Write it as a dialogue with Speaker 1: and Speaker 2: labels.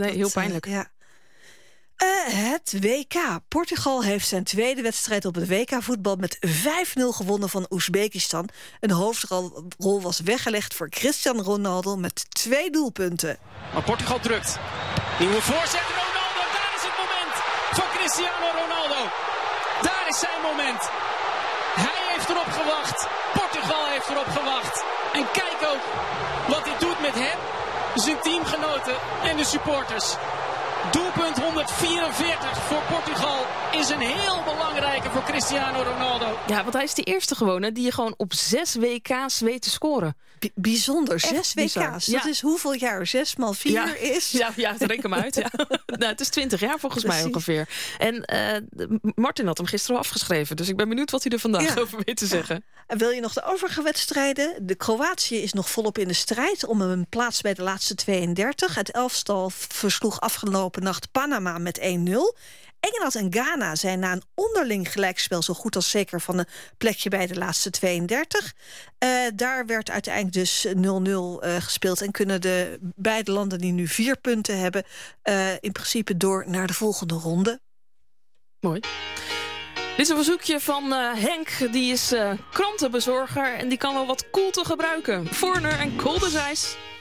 Speaker 1: Nee, heel pijnlijk.
Speaker 2: Ja. Het WK. Portugal heeft zijn tweede wedstrijd op het WK-voetbal met 5-0 gewonnen van Oezbekistan. Een hoofdrol was weggelegd voor Cristiano Ronaldo met 2 doelpunten.
Speaker 3: Maar Portugal drukt. Nieuwe voorzet, Ronaldo. Daar is het moment van Cristiano Ronaldo. Daar is zijn moment. Hij heeft erop gewacht. Portugal heeft erop gewacht. En kijk ook wat dit doet met hem, zijn teamgenoten en de supporters. Doelpunt 144 voor Portugal is een heel belangrijke voor Cristiano Ronaldo.
Speaker 1: Ja, want hij is de eerste gewone die je gewoon op 6 WK's weet te scoren.
Speaker 2: Bijzonder, 6
Speaker 1: Echt bizar.
Speaker 2: WK's. Dat is hoeveel jaar 6 x 4 is?
Speaker 1: Ja, reken hem uit. Ja. Nou, het is 20 jaar volgens mij ongeveer. En Martin had hem gisteren al afgeschreven. Dus ik ben benieuwd wat hij er vandaag over weet te zeggen.
Speaker 2: En wil je nog de overige wedstrijden? De Kroatië is nog volop in de strijd om een plaats bij de laatste 32. Het elftal versloeg afgelopen nacht Panama met 1-0. Engeland en Ghana zijn na een onderling gelijkspel zo goed als zeker van een plekje bij de laatste 32. Daar werd uiteindelijk dus 0-0 gespeeld en kunnen de beide landen die nu 4 punten hebben in principe door naar de volgende ronde.
Speaker 1: Mooi. Dit is een verzoekje van Henk, die is krantenbezorger en die kan wel wat koelte gebruiken. Foreigner en Cold as Ice.